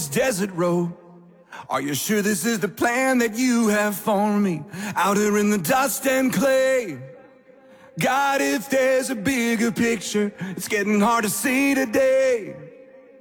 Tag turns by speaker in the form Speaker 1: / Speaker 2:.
Speaker 1: this desert road. Are you sure this is the plan that you have for me? Out here in the dust and clay. God, if there's a bigger picture, it's getting hard to see today.